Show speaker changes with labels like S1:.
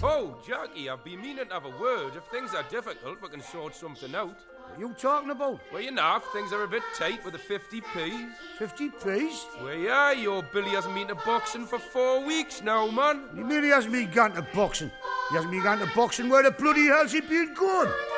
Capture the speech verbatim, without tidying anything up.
S1: Oh, Jackie, I've been meaning to have a word. If things are difficult, we can sort something out.
S2: What are you talking about?
S1: Well, you know, things are a bit tight with the fifty p's.
S2: fifty p's?
S1: Well, yeah, your Billy hasn't been to boxing for four weeks now, man.
S2: He really hasn't been gone to boxing. He hasn't been gone to boxing. Where the bloody hell's he been going?